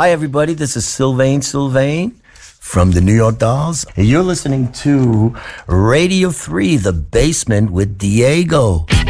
Hi, everybody. This is Sylvain from the New York Dolls. And you're listening to Radio 3, The Basement with Diego.